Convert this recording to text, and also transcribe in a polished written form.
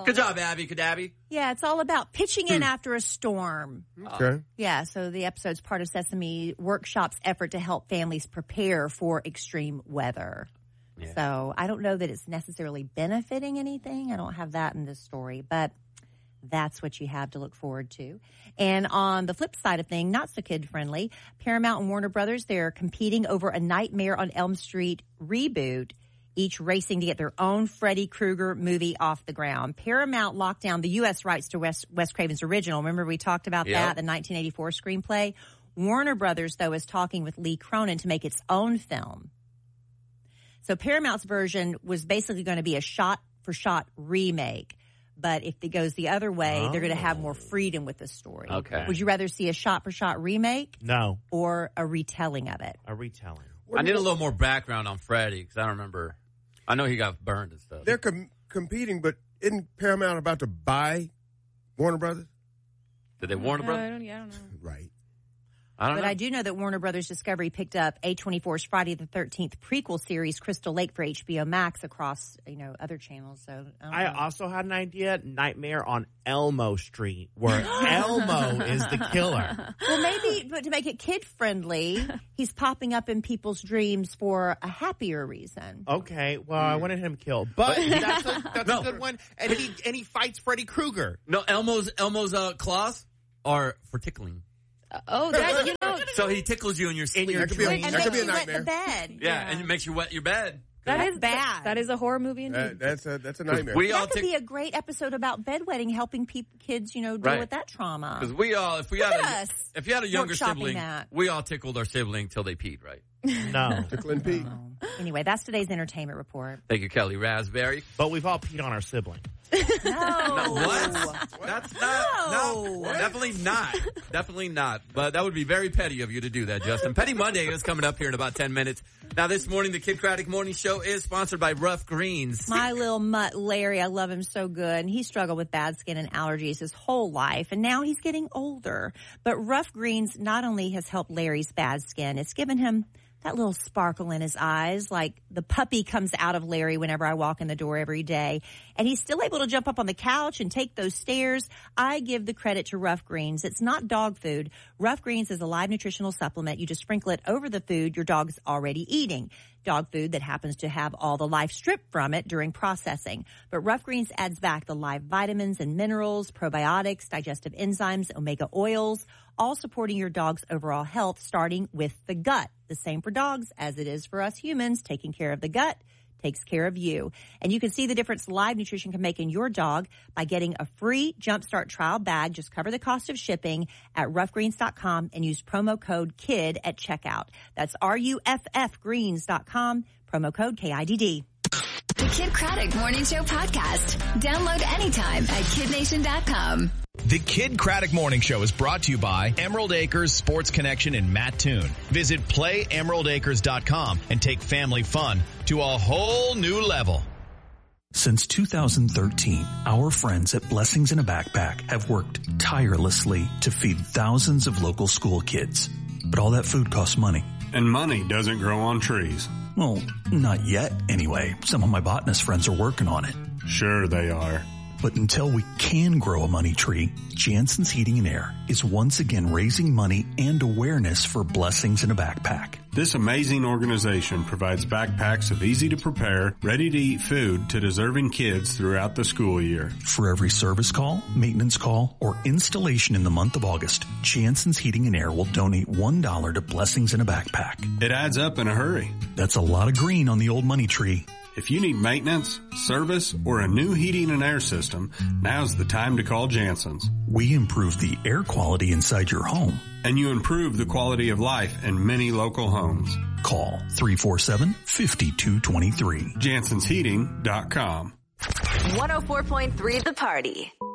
Good job, Abby Cadabby. Yeah, it's all about pitching in after a storm. Okay. Yeah, so the episode's part of Sesame Workshop's effort to help families prepare for extreme weather. Yeah. So I don't know that it's necessarily benefiting anything. I don't have that in this story, but that's what you have to look forward to. And on the flip side of things, not so kid-friendly, Paramount and Warner Brothers, they're competing over a Nightmare on Elm Street reboot, each racing to get their own Freddy Krueger movie off the ground. Paramount locked down the U.S. rights to Wes Craven's original. Remember we talked about that, the 1984 screenplay? Warner Brothers, though, is talking with Lee Cronin to make its own film. So Paramount's version was basically going to be a shot-for-shot remake. But if it goes the other way, they're going to have more freedom with the story. Okay. Would you rather see a shot-for-shot remake? No. Or a retelling of it? A retelling. I need a little more background on Freddy because I don't remember. I know he got burned and stuff. They're competing, but isn't Paramount about to buy Warner Brothers? Did they Warner Brothers? I don't know. Right. I don't know. But I do know that Warner Brothers Discovery picked up A24's Friday the 13th prequel series, Crystal Lake, for HBO Max across, other channels. So I also had an idea, Nightmare on Elmo Street, where Elmo is the killer. Well, maybe, but to make it kid-friendly, he's popping up in people's dreams for a happier reason. Okay, well, I wanted him killed, but that's a good one. And he fights Freddy Krueger. No, Elmo's claws are for tickling. Oh, that, So he tickles you in your sleep. That could be a Wet nightmare. the bed. Yeah, and it makes you wet your bed. that is bad. That is a horror movie indeed. That's a nightmare. That could be a great episode about bedwetting, helping kids, deal with that trauma. Because if you had a younger sibling, that. we all tickled our sibling till they peed, right? No. Tickling Pete. Anyway, that's today's entertainment report. Thank you, Kelly Raspberry. But we've all peed on our sibling. No. What? That's not. No, definitely not. Definitely not. But that would be very petty of you to do that, Justin. Petty Monday is coming up here in about 10 minutes. Now, this morning, the Kid Craddock Morning Show is sponsored by Rough Greens. My little mutt, Larry, I love him so good. And he struggled with bad skin and allergies his whole life. And now he's getting older. But Rough Greens not only has helped Larry's bad skin, it's given him that little sparkle in his eyes, like the puppy comes out of Larry whenever I walk in the door every day. And he's still able to jump up on the couch and take those stairs. I give the credit to Rough Greens. It's not dog food. Rough Greens is a live nutritional supplement. You just sprinkle it over the food your dog's already eating. Dog food that happens to have all the life stripped from it during processing. But Rough Greens adds back the live vitamins and minerals, probiotics, digestive enzymes, omega oils, all supporting your dog's overall health, starting with the gut. The same for dogs as it is for us humans. Taking care of the gut takes care of you. And you can see the difference live nutrition can make in your dog by getting a free Jumpstart trial bag. Just cover the cost of shipping at roughgreens.com and use promo code KID at checkout. That's RUFFgreens.com, promo code KIDD. The Kid Craddock Morning Show podcast. Download anytime at kidnation.com. The Kid Craddock Morning Show is brought to you by Emerald Acres Sports Connection in Mattoon. Visit playemeraldacres.com and take family fun to a whole new level. Since 2013, our friends at Blessings in a Backpack have worked tirelessly to feed thousands of local school kids. But all that food costs money. And money doesn't grow on trees. Well, not yet, anyway. Some of my botanist friends are working on it. Sure they are. But until we can grow a money tree, Jansen's Heating and Air is once again raising money and awareness for Blessings in a Backpack. This amazing organization provides backpacks of easy-to-prepare, ready-to-eat food to deserving kids throughout the school year. For every service call, maintenance call, or installation in the month of August, Jansen's Heating and Air will donate $1 to Blessings in a Backpack. It adds up in a hurry. That's a lot of green on the old money tree. If you need maintenance, service, or a new heating and air system, now's the time to call Jansen's. We improve the air quality inside your home. And you improve the quality of life in many local homes. Call 347-5223. JansensHeating.com. 104.3 The Party.